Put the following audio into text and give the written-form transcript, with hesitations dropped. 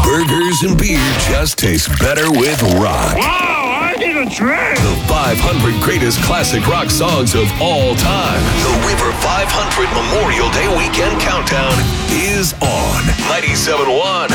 Burgers and beer just taste better with rock. Wow, I need a drink. The 500 greatest classic rock songs of all time. The River 500 Memorial Day Weekend Countdown is on 97.1